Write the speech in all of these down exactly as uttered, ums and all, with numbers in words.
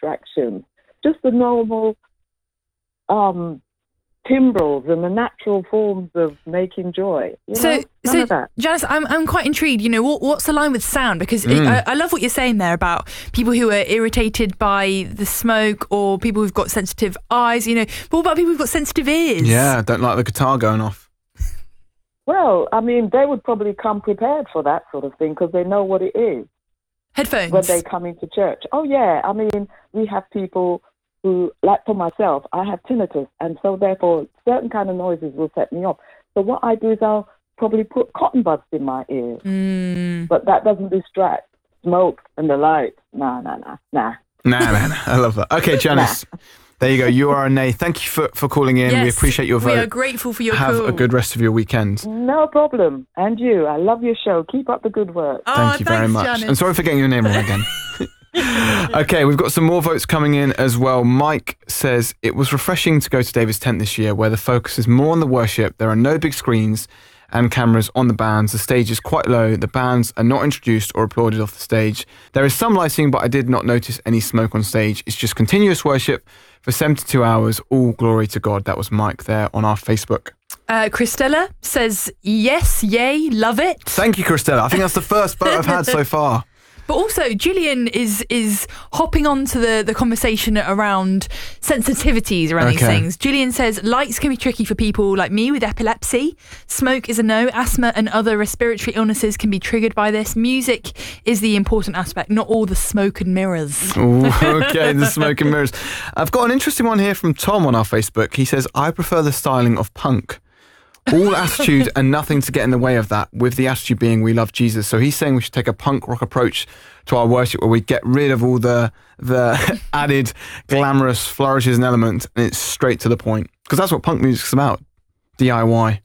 distractions, just the normal um, timbrels and the natural forms of making joy. You so, know? None so of that. Janice, I'm I'm quite intrigued. You know, what what's the line with sound? Because Mm. it, I, I love what you're saying there about people who are irritated by the smoke, or people who've got sensitive eyes. You know, but what about people who've got sensitive ears? Yeah, don't like the guitar going off. Well, I mean, they would probably come prepared for that sort of thing because they know what it is Headphones. when they come into church. Oh, yeah. I mean, we have people who, like for myself, I have tinnitus, and so therefore certain kind of noises will set me off. So what I do is I'll probably put cotton buds in my ears, Mm. but that doesn't distract. Smoke and the light. Nah, nah, nah, nah. Nah, nah, nah. I love that. Okay, Janice, there you go. You are a nay. Thank you for, for calling in. Yes, we appreciate your vote. We are grateful for your Have call. a good rest of your weekend. No problem. And you. I love your show. Keep up the good work. Oh, Thank you very thanks, much. Janice. And sorry for getting your name wrong again. Okay, we've got some more votes coming in as well. Mike says, it was refreshing to go to David's tent this year where the focus is more on the worship. There are no big screens and cameras on the bands. The stage is quite low. The bands are not introduced or applauded off the stage. There is some lighting, but I did not notice any smoke on stage. It's just continuous worship for seventy-two hours. All glory to God. That was Mike there on our Facebook. Uh, Christella says, yes, yay, love it. Thank you, Christella. I think that's the first vote I've had so far. But also, Gillian is is hopping on to the, the conversation around sensitivities around these Okay. things. Gillian says, lights can be tricky for people like me with epilepsy. Smoke is a no. Asthma and other respiratory illnesses can be triggered by this. Music is the important aspect, not all the smoke and mirrors. Ooh, okay, the smoke and mirrors. I've got an interesting one here from Tom on our Facebook. He says, I prefer the styling of punk. All attitude and nothing to get in the way of that, with the attitude being we love Jesus. So he's saying we should take a punk rock approach to our worship where we get rid of all the the added glamorous flourishes and elements, and it's straight to the point. Because that's what punk music's about, D I Y.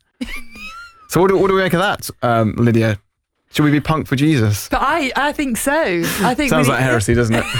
So what do, what do we make of that, um, Lydia? Should we be punk for Jesus? But I, I think so. I think Sounds we- like heresy, doesn't it?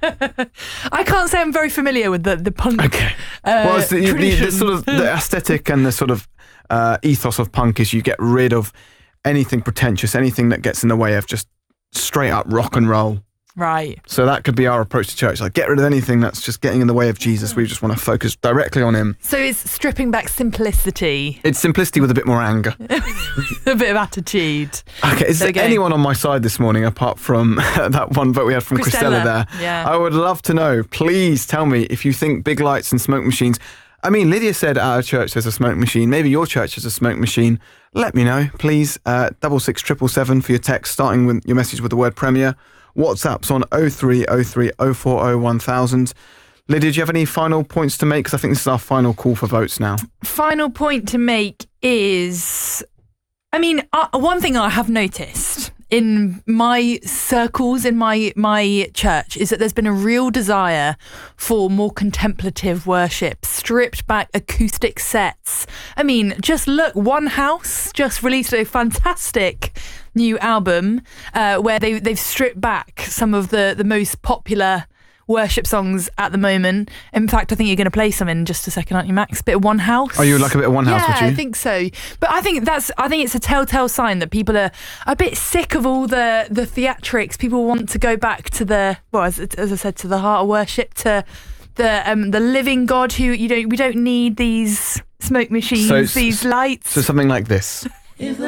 I can't say I'm very familiar with the, the punk Okay. uh, Well, it's the, the, the tradition. sort of the aesthetic and the sort of uh, ethos of punk is you get rid of anything pretentious, anything that gets in the way of just straight up rock and roll. Right. So that could be our approach to church. Like, get rid of anything that's just getting in the way of Jesus. We just want to focus directly on him. So it's stripping back simplicity, It's simplicity with a bit more anger. a bit of attitude. Okay, is There there you go. anyone on my side this morning apart from that one vote we had from Christella, Christella, there? yeah. I would love to know. Please tell me if you think big lights and smoke machines. I mean, Lydia said at our church there's a smoke machine. Maybe your church has a smoke machine. Let me know, please. Uh, double six triple seven for your text, starting with your message with the word Premier. WhatsApp's on oh three oh three oh four oh one thousand. Lydia, do you have any final points to make? Because I think this is our final call for votes now. Final point to make is, I mean, uh, one thing I have noticed in my circles, in my my church, is that there's been a real desire for more contemplative worship, stripped back acoustic sets. I mean, just look, One House just released a fantastic new album uh, where they, they've stripped back some of the, the most popular worship songs at the moment. In fact, I think you're going to play some in just a second, aren't you, Max? Bit of One House. Oh, you would like a bit of One House, yeah, would you? I think so. But I think that's I think it's a telltale sign that people are a bit sick of all the the theatrics. People want to go back to the well, as, as I said, to the heart of worship, to the um the living God who you don't we don't need these smoke machines, So- these lights. So something like this.